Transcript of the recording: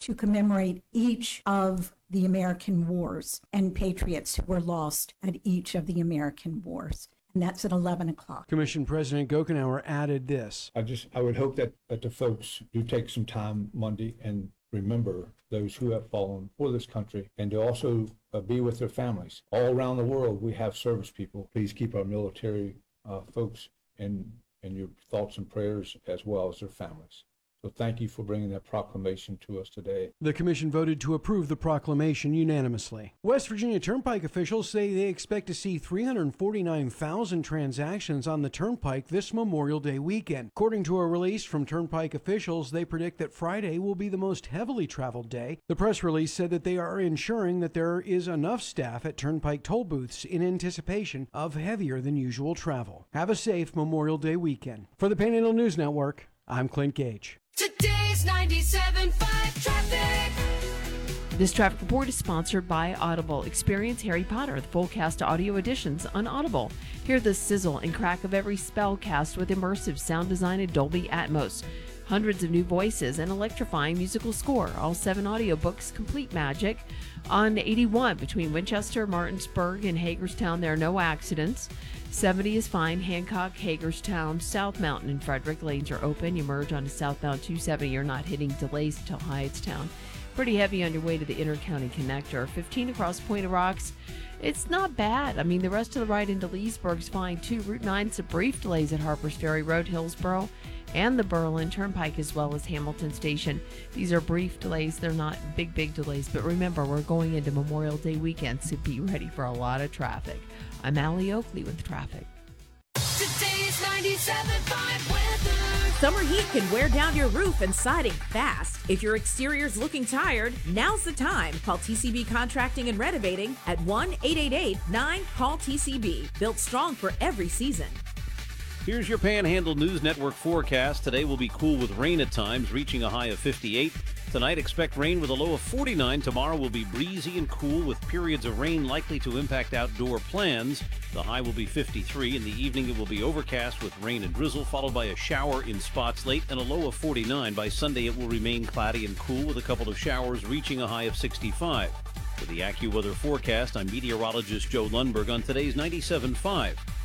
to commemorate each of the American wars and patriots who were lost at each of the American wars. And that's at 11 o'clock. Commission President Gokenauer added this. I would hope that the folks do take some time Monday and remember those who have fallen for this country, and to also be with their families. All around the world, we have service people. Please keep our military folks in your thoughts and prayers, as well as their families. So thank you for bringing that proclamation to us today. The commission voted to approve the proclamation unanimously. West Virginia Turnpike officials say they expect to see 349,000 transactions on the Turnpike this Memorial Day weekend. According to a release from Turnpike officials, they predict that Friday will be the most heavily traveled day. The press release said that they are ensuring that there is enough staff at Turnpike toll booths in anticipation of heavier than usual travel. Have a safe Memorial Day weekend. For the Panhandle News Network, I'm Clint Gage. Today's 97.5 traffic. This traffic report is sponsored by Audible. Experience Harry Potter, the full cast audio editions on Audible. Hear the sizzle and crack of every spell cast with immersive sound design and Dolby Atmos. Hundreds of new voices and electrifying musical score. All 7 audiobooks, complete magic. On 81 between Winchester, Martinsburg, and Hagerstown, there are no accidents. 70 is fine. Hancock, Hagerstown, South Mountain, and Frederick lanes are open. You merge onto southbound 270. You're not hitting delays until Hyattstown. Pretty heavy on your way to the Intercounty Connector. 15 across Point of Rocks. It's not bad. I mean, the rest of the ride into Leesburg's fine too. Route 9, some brief delays at Harpers Ferry Road, Hillsboro, and the Berlin Turnpike, as well as Hamilton Station. These are brief delays. They're not big delays. But remember, we're going into Memorial Day weekend, so be ready for a lot of traffic. I'm Allie Oakley with traffic. Today's 97.5 weather. Summer heat can wear down your roof and siding fast. If your exterior's looking tired, now's the time. Call TCB Contracting and Renovating at 1-888-9-CALL-TCB. Built strong for every season. Here's your Panhandle News Network forecast. Today will be cool with rain at times, reaching a high of 58. Tonight, expect rain with a low of 49. Tomorrow will be breezy and cool with periods of rain likely to impact outdoor plans. The high will be 53. In the evening, it will be overcast with rain and drizzle, followed by a shower in spots late and a low of 49. By Sunday, it will remain cloudy and cool with a couple of showers, reaching a high of 65. With the AccuWeather forecast, I'm meteorologist Joe Lundberg on today's 97.5